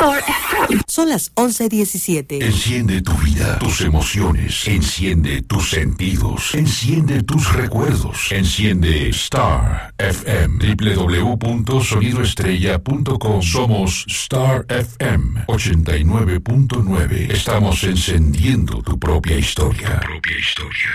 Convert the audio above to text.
Star FM. Son las 11:17. Enciende tu vida, tus emociones. Enciende tus sentidos. Enciende tus recuerdos. Enciende Star FM. www.sonidoestrella.com. Somos Star FM 89.9. Estamos encendiendo tu propia historia.